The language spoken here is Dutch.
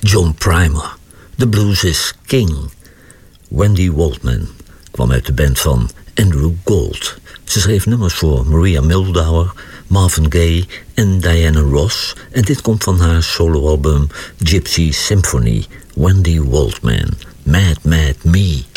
John Primer. The Blues is King. Wendy Waldman kwam uit de band van Andrew Gold. Ze schreef nummers voor Maria Muldaur, Marvin Gaye en Diana Ross. En dit komt van haar soloalbum Gypsy Symphony. Wendy Waldman, Mad Mad Me.